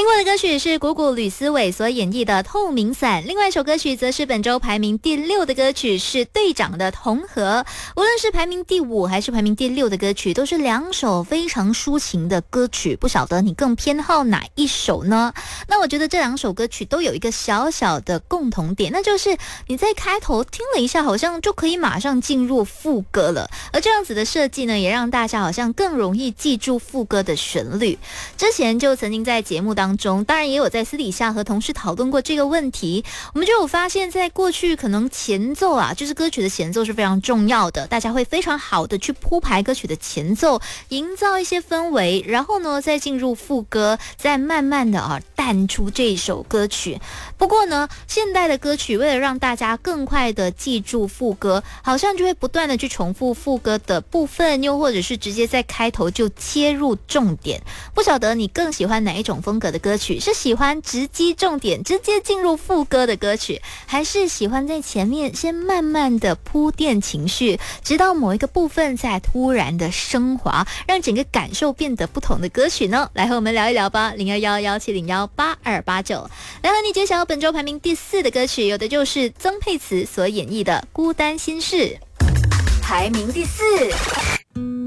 听过的歌曲是谷谷吕思伟所演绎的《透明伞》，另外一首歌曲则是本周排名第6的歌曲是队长的《同和》。无论是排名第5还是排名第6的歌曲，都是2首非常抒情的歌曲，不晓得你更偏好哪一首呢？那我觉得这2首歌曲都有一个小小的共同点，那就是你在开头听了一下，好像就可以马上进入副歌了。而这样子的设计呢，也让大家好像更容易记住副歌的旋律。之前就曾经在节目当中，当然也有在私底下和同事讨论过这个问题，我们就有发现，在过去可能前奏啊，就是歌曲的前奏是非常重要的，大家会非常好的去铺排歌曲的前奏，营造一些氛围，然后呢再进入副歌，再慢慢的淡出这首歌曲。不过呢，现代的歌曲为了让大家更快的记住副歌，好像就会不断的去重复副歌的部分，又或者是直接在开头就切入重点。不晓得你更喜欢哪一种风格的歌曲？是喜欢直击重点，直接进入副歌的歌曲，还是喜欢在前面先慢慢的铺垫情绪，直到某一个部分再突然的升华，让整个感受变得不同的歌曲呢？来和我们聊一聊吧，021170182889，来和你揭晓本周排名第4的歌曲，有的就是曾沛慈所演绎的《孤单心事》，排名第4。